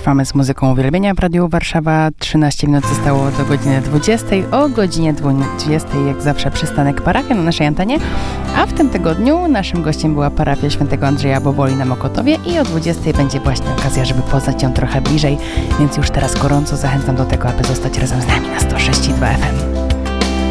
Trwamy z muzyką uwielbienia w Radiu Warszawa. 13 minut zostało do godziny 20. O godzinie 20 jak zawsze przystanek parafia na naszej antenie. A w tym tygodniu naszym gościem była parafia Świętego Andrzeja Boboli na Mokotowie i o 20 będzie właśnie okazja, żeby poznać ją trochę bliżej. Więc już teraz gorąco zachęcam do tego, aby zostać razem z nami na 106.2 FM.